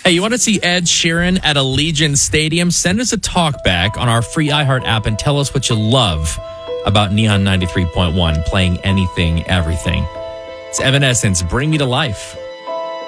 Hey, you want to see Ed Sheeran at Allegiant Stadium? Send us a talkback on our free iHeart app and tell us what you love about Neon 93.1, playing anything, everything. It's Evanescence, Bring Me to Life.